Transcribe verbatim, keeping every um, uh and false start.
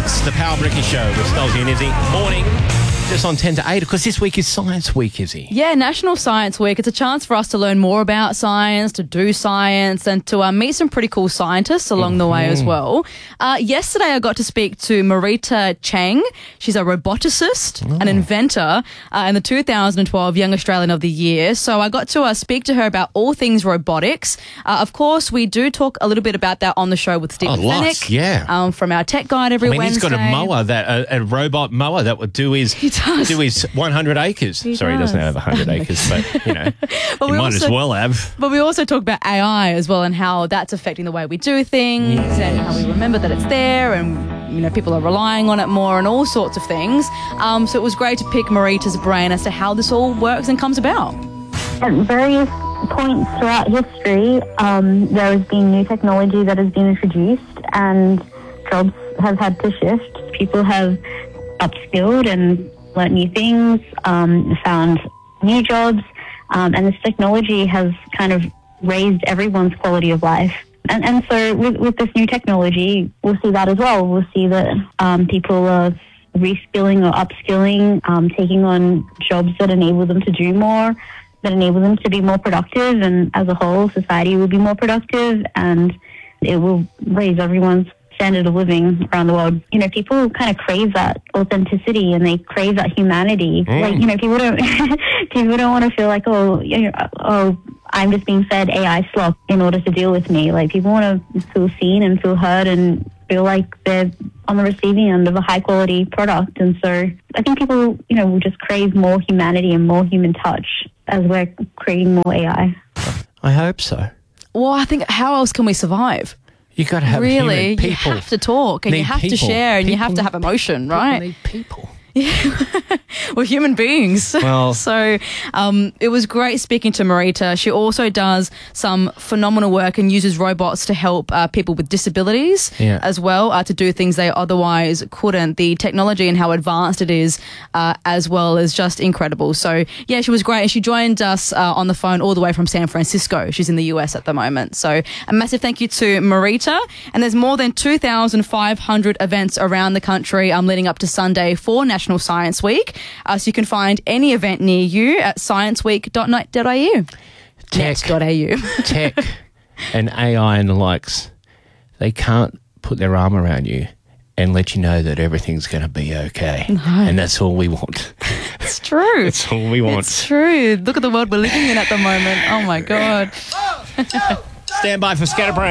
It's the Power Bricky Show with Stolzy and Izzy. Morning. Just on ten to eight, because this week is Science Week, Izzy. Yeah, National Science Week. It's a chance for us to learn more about science, to do science, and to uh, meet some pretty cool scientists along mm-hmm. the way as well. Uh, yesterday, I got to speak to Marita Cheng. She's a roboticist, oh. an inventor, uh, and the two thousand twelve Young Australian of the Year. So I got to uh, speak to her about all things robotics. Uh, of course, we do talk a little bit about that on the show with Stephen oh, lots, Fennick, yeah. um, from our Tech Guide every I mean, Wednesday. he's got a mower, that a, a robot mower that would do his... He does. Do his one hundred acres. He Sorry, does. he doesn't have one hundred acres, but, you know, but he we might also, as well have. But we also talk about A I as well and how that's affecting the way we do things yeah. and how we remember that it's there and, you know, people are relying on it more and all sorts of things. Um, so it was great to pick Marita's brain as to how this all works and comes about. At various points throughout history, um, there has been new technology that has been introduced and jobs have had to shift. People have upskilled and learnt new things, um, found new jobs, um, and this technology has kind of raised everyone's quality of life. And, and so with, with this new technology, we'll see that as well. We'll see that um, people are reskilling or upskilling, um, taking on jobs that enable them to do more, that enable them to be more productive, and as a whole, society will be more productive, and it will raise everyone's standard of living around the world. You know, people kind of crave that authenticity and they crave that humanity. Mm. Like, you know, people don't people don't want to feel like, oh, you know, oh, I'm just being fed A I slop in order to deal with me. Like, people want to feel seen and feel heard and feel like they're on the receiving end of a high quality product. And so I think people, you know, will just crave more humanity and more human touch as we're creating more A I. I hope so. Well, I think how else can we survive? You got to have really, human people. You have to talk and you have people. to share and people you have to have emotion, right? People need people. Yeah. We're human beings. Well, so um, it was great speaking to Marita. She also does some phenomenal work and uses robots to help uh, people with disabilities yeah. as well, uh, to do things they otherwise couldn't. The technology and how advanced it is uh, as well is just incredible. So, yeah, she was great. And she joined us uh, on the phone all the way from San Francisco. She's in the U S at the moment. So a massive thank you to Marita. And there's more than two thousand five hundred events around the country um, leading up to Sunday for National National Science Week. Uh, so you can find any event near you at science week dot net dot a u. Tech, .au. tech and A I and the likes, they can't put their arm around you and let you know that everything's going to be okay. No. And that's all we want. It's true. That's all we want. It's true. Look at the world we're living in at the moment. Oh, my God. Stand by for Scatterbrain.